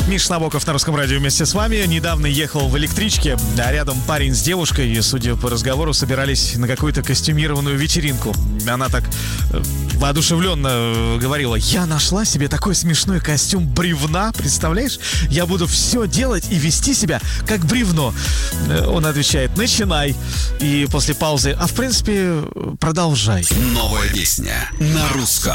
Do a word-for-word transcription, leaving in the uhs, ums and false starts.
Миша Набоков на Русском радио вместе с вами. Недавно ехал в электричке, а рядом парень с девушкой, и, судя по разговору, собирались на какую-то костюмированную вечеринку. Она так воодушевленно говорила: я нашла себе такой смешной костюм бревна, представляешь? Я буду все делать и вести себя как бревно. Он отвечает: начинай. И после паузы: а в принципе, продолжай. Новая песня на русском.